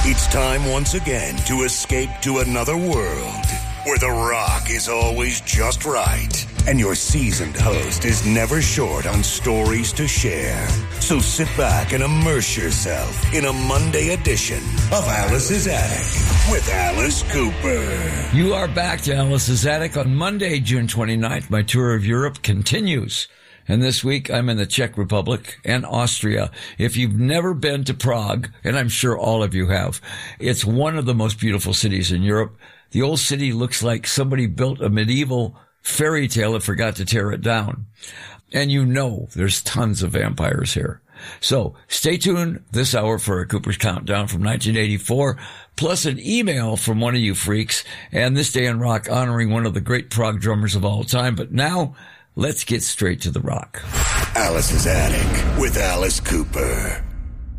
It's time once again to escape to another world where The Rock is always just right and your seasoned host is never short on stories to share. So sit back and immerse yourself in a Monday edition of Alice's Attic with Alice Cooper. You are back to Alice's Attic on Monday, June 29th. My tour of Europe continues. And this week, I'm in the Czech Republic and Austria. If you've never been to Prague, and I'm sure all of you have, it's one of the most beautiful cities in Europe. The old city looks like somebody built a medieval fairy tale and forgot to tear it down. And you know there's tons of vampires here. So stay tuned this hour for a Cooper's Countdown from 1984, plus an email from one of you freaks, and This Day in Rock honoring one of the great prog drummers of all time. But now, let's get straight to the rock. Alice's Attic with Alice Cooper.